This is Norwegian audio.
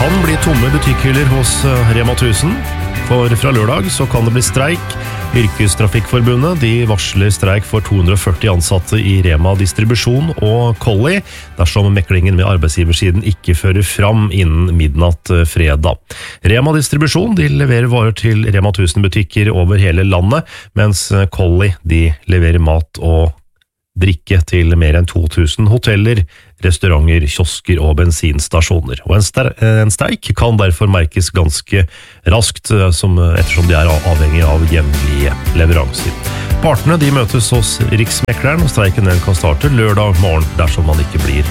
kan bli tomme butikkhyller hos Rema 1000, for fra lørdag så kan det bli streik. Yrkestrafikkforbundet de varsler streik for 240 ansatte i Rema Distribusjon og Colli dersom meklingen med arbeidsgiversiden ikke fører fram innen midnatt fredag. Rema Distribusjon de leverer varer til Rema 1000 butikker over hele landet, mens Colli de leverer mat og drikke til mer enn 2000 hoteller, restauranter, kiosker og bensinstasjoner. Og en streik kan derfor merkes ganske raskt, ettersom de er avhengig av jevnlige leveranser. Partene de møtes hos Riksmekleren, og streiken den kan starte lørdag morgen dersom man ikke blir